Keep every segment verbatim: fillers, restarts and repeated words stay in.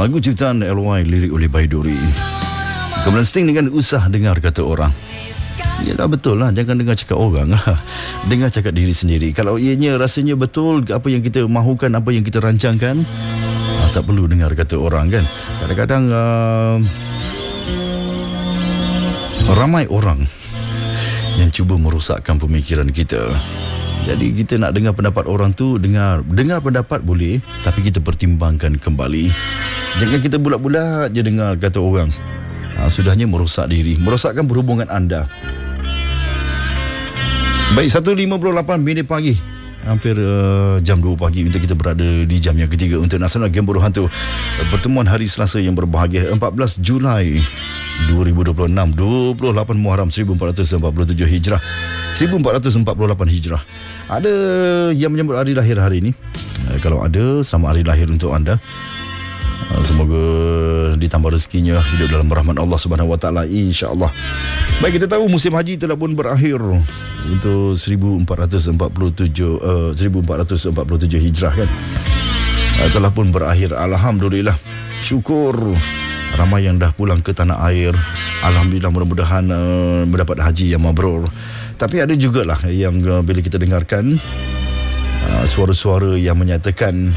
Lagu ciptaan L Y, lirik oleh Baiduri. Kemudian Sting dengan Usah Dengar Kata Orang. Yalah, betul lah, jangan dengar cakap orang lah. Dengar cakap diri sendiri. Kalau ianya rasanya betul apa yang kita mahukan, apa yang kita rancangkan, ah, tak perlu dengar kata orang kan. Kadang-kadang uh, ramai orang yang cuba merosakkan pemikiran kita. Jadi kita nak dengar pendapat orang tu, dengar dengar pendapat boleh, tapi kita pertimbangkan kembali. Jangan kita bulat-bulat je dengar kata orang. Ha, sudahnya merosak diri, merosakkan perhubungan anda. Baik, satu lima puluh lapan minit pagi, hampir uh, jam dua pagi untuk kita berada di jam yang ketiga untuk Nasional Game Bodoh Hantu. Pertemuan hari Selasa yang berbahagia, empat belas Julai dua ribu dua puluh enam, dua puluh lapan Muharram seribu empat ratus empat puluh tujuh Hijrah, seribu empat ratus empat puluh lapan Hijrah. Ada yang menyambut hari lahir hari ini? Uh, kalau ada, selamat hari lahir untuk anda. Uh, semoga ditambah rezekinya, hidup dalam rahmat Allah Subhanahu Wa Taala, insya-Allah. Baik, kita tahu musim haji telah pun berakhir untuk seribu empat ratus empat puluh tujuh uh, seribu empat ratus empat puluh tujuh Hijrah kan. Uh, telah pun berakhir, alhamdulillah. Syukur ramai yang dah pulang ke tanah air. Alhamdulillah, mudah-mudahan uh, mendapat haji yang mabrur. Tapi ada jugalah yang uh, bila kita dengarkan uh, suara-suara yang menyatakan,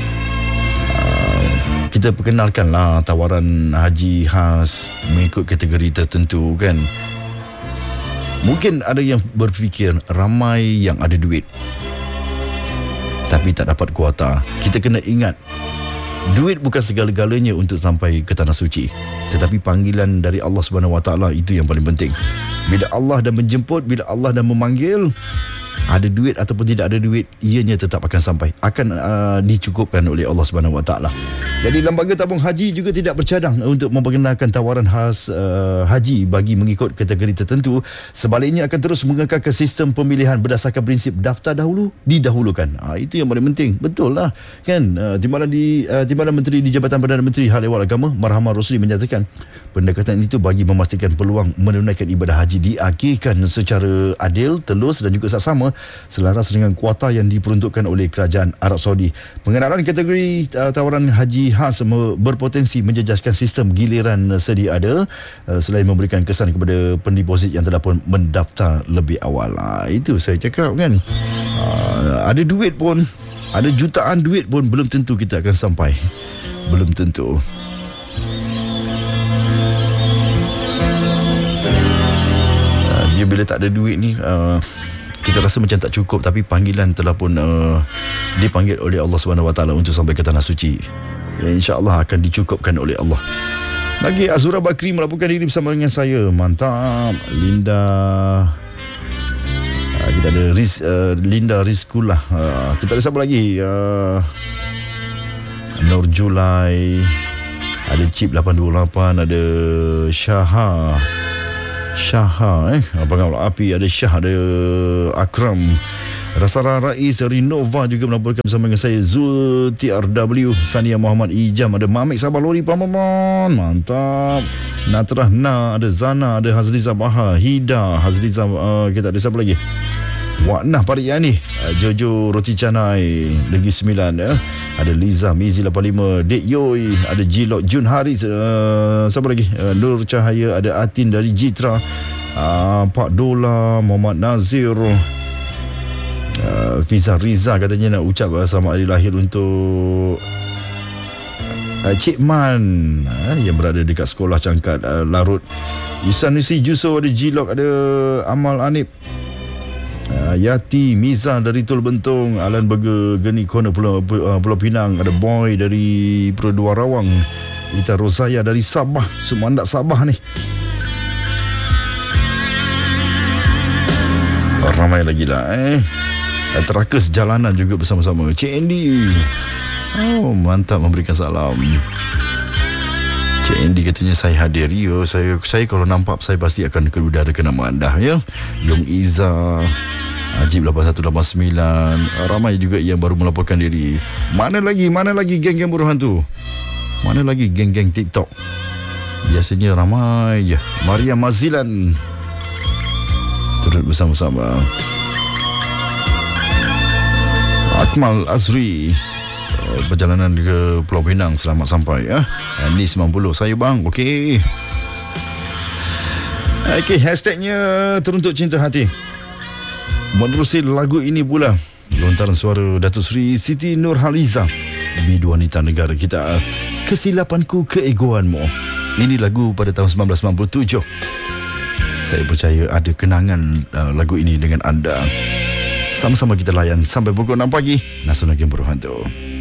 kita perkenalkanlah tawaran haji khas mengikut kategori tertentu kan. Mungkin ada yang berfikir ramai yang ada duit tapi tak dapat kuota. Kita kena ingat, duit bukan segala-galanya untuk sampai ke tanah suci, tetapi panggilan dari Allah Subhanahu Wa Taala itu yang paling penting. Bila Allah dah menjemput, bila Allah dah memanggil, ada duit ataupun tidak ada duit, ianya tetap akan sampai, akan uh, dicukupkan oleh Allah Subhanahu Wa Taala. Jadi lembaga tabung haji juga tidak bercadang untuk memperkenalkan tawaran khas uh, haji bagi mengikut kategori tertentu. Sebaliknya akan terus mengekalkan sistem pemilihan berdasarkan prinsip daftar dahulu didahulukan. Uh, itu yang paling penting. Betul lah kan. Uh, Timbalan di uh, Timbalan Menteri di Jabatan Perdana Menteri Hal Ehwal Agama Marhamah Rosli menyatakan pendekatan itu bagi memastikan peluang menunaikan ibadah haji diakhirkan secara adil, telus dan juga saksama selaras dengan kuota yang diperuntukkan oleh Kerajaan Arab Saudi. Pengenalan kategori uh, tawaran haji khas berpotensi menjejaskan sistem giliran sedia ada, uh, selain memberikan kesan kepada pendeposit yang telah pun mendaftar lebih awal. Uh, itu saya cakap kan. Uh, ada duit pun, ada jutaan duit pun belum tentu kita akan sampai. Belum tentu. Uh, dia bila tak ada duit ni, uh, kita rasa macam tak cukup, tapi panggilan telah pun uh, dipanggil oleh Allah Subhanahu Wa Taala untuk sampai ke tanah suci. Ya, insya-Allah akan dicukupkan oleh Allah. Lagi Azura Bakri melaporkan diri bersama dengan saya. Mantap. Linda. Uh, kita ada Riz, uh, Linda Rizkullah. Uh, kita ada siapa lagi? Uh, Nur Julai. Ada Chip lapan dua lapan, ada Syaha. Syaha eh Abang Api, ada Syah, ada Akram, Rasara Rais, Rinova juga melaporkan bersama dengan saya. Zul T R W, Sania Muhammad Ijam, ada Mamek Sabah Lori Pamaman, mantap. Natrah Na, ada Zana, ada Hazliza Baha, Hida Hazliza, uh, kita ada siapa lagi? Waknah Pariyani, uh, Jojo Roti Canai Negeri Sembilan eh. Ada Liza Mizi lapan lima, Dek Yoi, ada Jilok Jun Haris, uh, siapa lagi? Uh, Nur Cahaya, ada Atin dari Jitra, uh, Pak Dola, Muhammad Nazir, uh, Fiza Riza katanya nak ucap uh, selamat hari lahir untuk uh, Cik Man uh, yang berada dekat sekolah Cangkat uh, Larut. Isanusi Juso, ada Jilok, ada Amal Anip, Uh, Yati Miza dari Tul Bentong, Alan Burger Geni Corner Pulau, uh, Pulau Pinang, ada Boy dari Pulau Dua Rawang, Ita Rosaya dari Sabah, Sumandak Sabah ni. Ramai lagi lah eh. Terakas jalanan juga bersama-sama. Cik Andy, oh mantap, memberikan salam. Cik Andy katanya saya hadir. Yo, saya saya kalau nampak saya pasti akan keudarakan nama anda ya. Yong Iza, Ajib lapan satu lapan sembilan. Ramai juga yang baru melaporkan diri. Mana lagi? Mana lagi geng-geng bodoh hantu? Mana lagi geng-geng TikTok? Biasanya ramai je. Maria Mazilan turut bersama-sama. Akmal Azri, uh, perjalanan ke Pulau Pinang selamat sampai ya. Ni sembilan puluh saya bang. Okey. Okey, hashtagnya teruntuk cinta hati. Menerusi lagu ini pula lontaran suara Datuk Seri Siti Nurhaliza, bidu wanita negara kita. Kesilapanku keegoanmu. Ini lagu pada tahun sembilan belas sembilan puluh tujuh. Saya percaya ada kenangan uh, lagu ini dengan anda. Sama-sama kita layan sampai pukul enam pagi. Nasional Game Berhantu.